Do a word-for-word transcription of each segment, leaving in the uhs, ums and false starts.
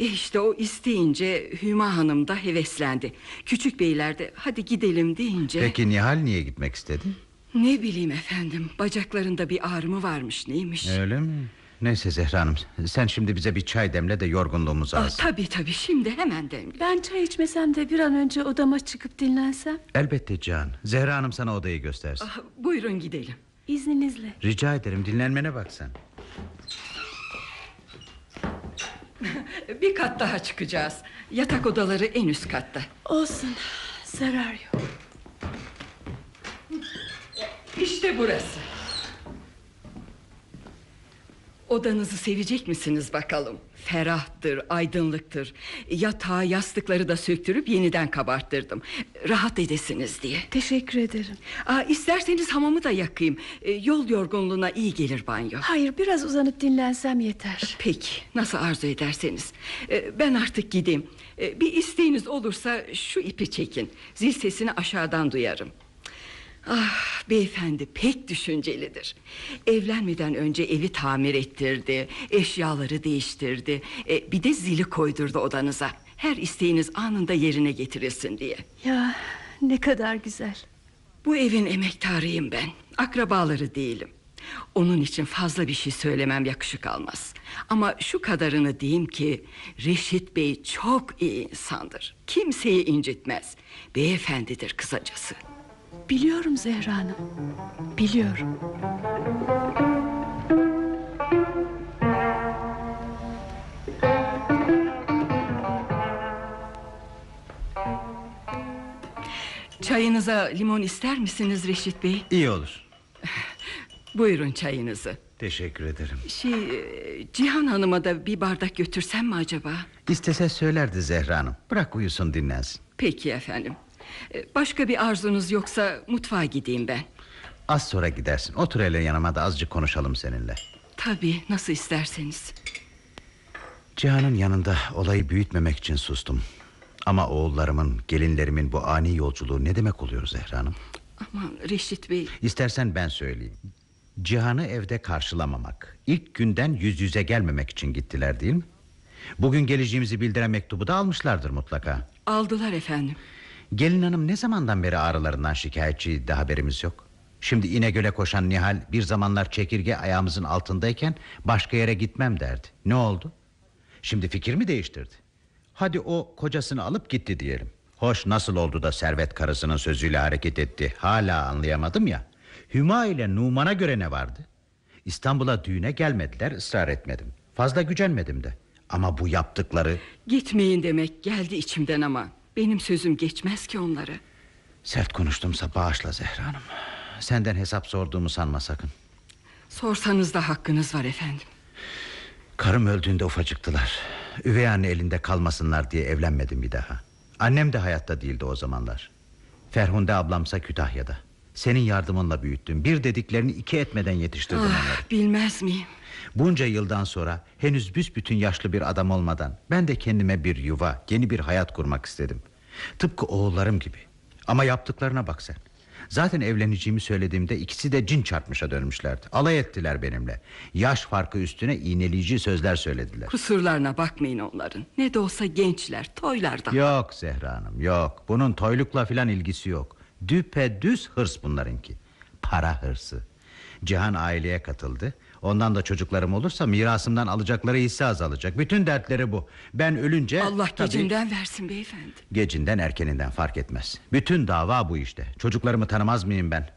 E işte o isteyince Hüma Hanım da heveslendi. Küçük beyler de hadi gidelim deyince... Peki Nihal niye gitmek istedi? Ne bileyim efendim, bacaklarında bir ağrı mı varmış neymiş? Öyle mi? Neyse Zehra Hanım, sen şimdi bize bir çay demle de yorgunluğumuzu Aa, alsın. Tabii tabii, şimdi hemen demle. Ben çay içmesem de bir an önce odama çıkıp dinlensem. Elbette Can. Zehra Hanım sana odayı göstersin. Aa, buyurun gidelim. İzninizle. Rica ederim, dinlenmene bak sen. Bir kat daha çıkacağız. Yatak odaları en üst katta. Olsun, zarar yok. İşte burası. Odanızı sevecek misiniz bakalım? Ferahtır, aydınlıktır. Yatağı, yastıkları da söktürüp yeniden kabarttırdım. Rahat edesiniz diye. Teşekkür ederim. Aa, isterseniz hamamı da yakayım. Ee, yol yorgunluğuna iyi gelir banyo. Hayır, biraz uzanıp dinlensem yeter. Peki, nasıl arzu ederseniz. Ee, ben artık gideyim. Ee, bir isteğiniz olursa şu ipi çekin. Zil sesini aşağıdan duyarım. Ah, beyefendi pek düşüncelidir. Evlenmeden önce evi tamir ettirdi, eşyaları değiştirdi, e, bir de zili koydurdu odanıza. Her isteğiniz anında yerine getirilsin diye. Ya ne kadar güzel. Bu evin emektarıyım ben, akrabaları değilim. Onun için fazla bir şey söylemem yakışık almaz. Ama şu kadarını diyeyim ki Reşit Bey çok iyi insandır. Kimseyi incitmez. Beyefendidir kısacası. Biliyorum Zehra Hanım, biliyorum. Çayınıza limon ister misiniz Reşit Bey? İyi olur. Buyurun çayınızı. Teşekkür ederim. Şey, Cihan Hanım'a da bir bardak götürsem mi acaba? İstese söylerdi Zehra Hanım. Bırak uyusun, dinlensin. Peki efendim. Başka bir arzunuz yoksa mutfağa gideyim ben. Az sonra gidersin. Otur hele yanıma da azıcık konuşalım seninle. Tabii, nasıl isterseniz. Cihan'ın yanında olayı büyütmemek için sustum. Ama oğullarımın, gelinlerimin bu ani yolculuğu ne demek oluyor Zehra Hanım? Aman Reşit Bey. İstersen ben söyleyeyim. Cihan'ı evde karşılamamak, ilk günden yüz yüze gelmemek için gittiler değil mi? Bugün geleceğimizi bildiren mektubu da almışlardır mutlaka. Aldılar efendim. Gelin hanım ne zamandan beri ağrılarından şikayetçiydi, haberimiz yok. Şimdi İnegöl'e koşan Nihal bir zamanlar çekirge ayağımızın altındayken başka yere gitmem derdi. Ne oldu? Şimdi fikir mi değiştirdi? Hadi o kocasını alıp gitti diyelim. Hoş, nasıl oldu da servet karısının sözüyle hareket etti? Hala anlayamadım ya. Hüma ile Numan'a göre ne vardı? İstanbul'a düğüne gelmediler, ısrar etmedim. Fazla gücenmedim de. Ama bu yaptıkları... Gitmeyin demek geldi içimden ama benim sözüm geçmez ki onlara. Sert konuştumsa bağışla Zehra Hanım. Senden hesap sorduğumu sanma sakın. Sorsanız da hakkınız var efendim. Karım öldüğünde ufacıktılar. Üvey anne elinde kalmasınlar diye evlenmedim bir daha. Annem de hayatta değildi o zamanlar. Ferhunde ablamsa Kütahya'da. Senin yardımınla büyüttüm. Bir dediklerini iki etmeden yetiştirdim ah, onları. Bilmez miyim? Bunca yıldan sonra henüz büsbütün yaşlı bir adam olmadan ben de kendime bir yuva, yeni bir hayat kurmak istedim. Tıpkı oğullarım gibi. Ama yaptıklarına bak sen. Zaten evleneceğimi söylediğimde ikisi de cin çarpmışa dönmüşlerdi. Alay ettiler benimle. Yaş farkı üstüne iğneleyici sözler söylediler. Kusurlarına bakmayın onların. Ne de olsa gençler, toylardan. Yok Zehra Hanım, yok. Bunun toylukla filan ilgisi yok. Düpedüz hırs bunlarınki. Para hırsı. Cihan aileye katıldı. Ondan da çocuklarım olursa mirasımdan alacakları hisse azalacak. Bütün dertleri bu. Ben ölünce... Allah tabii, gecinden versin beyefendi. gecinden erkeninden fark etmez. Bütün dava bu işte. Çocuklarımı tanımaz mıyım ben?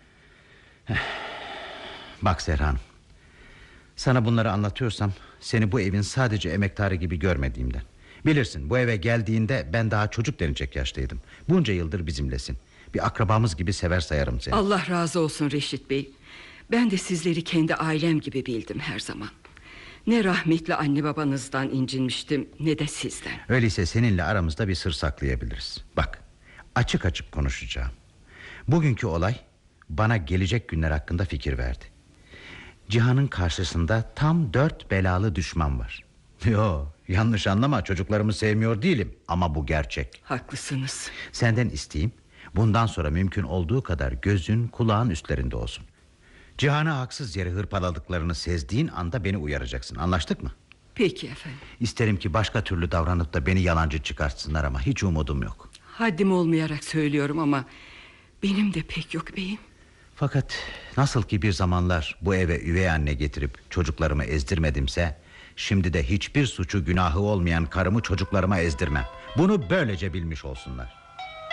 Bak Zehra Hanım, sana bunları anlatıyorsam seni bu evin sadece emektarı gibi görmediğimden. Bilirsin, bu eve geldiğinde ben daha çocuk denecek yaştaydım. Bunca yıldır bizimlesin. Bir akrabamız gibi sever sayarım seni. Allah razı olsun Reşit Bey. Ben de sizleri kendi ailem gibi bildim her zaman. Ne rahmetli anne babanızdan incinmiştim, ne de sizden. Öyleyse seninle aramızda bir sır saklayabiliriz. Bak, açık açık konuşacağım. Bugünkü olay bana gelecek günler hakkında fikir verdi. Cihan'ın karşısında tam dört belalı düşman var. Yo, yanlış anlama, çocuklarımı sevmiyor değilim. Ama bu gerçek. Haklısınız. Senden isteyeyim, bundan sonra mümkün olduğu kadar gözün kulağın üstlerinde olsun. Cihan'ı haksız yere hırpaladıklarını sezdiğin anda beni uyaracaksın. Anlaştık mı? Peki efendim. İsterim ki başka türlü davranıp da beni yalancı çıkartsınlar ama hiç umudum yok. Haddim olmayarak söylüyorum ama benim de pek yok beyim. Fakat nasıl ki bir zamanlar bu eve üvey anne getirip çocuklarımı ezdirmedimse, şimdi de hiçbir suçu günahı olmayan karımı çocuklarıma ezdirmem. Bunu böylece bilmiş olsunlar.